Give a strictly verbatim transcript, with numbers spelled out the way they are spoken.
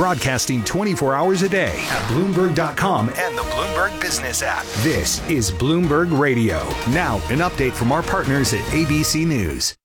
broadcasting twenty-four hours a day at Bloomberg dot com and the Bloomberg Business app. This is Bloomberg Radio. Now, an update from our partners at A B C News.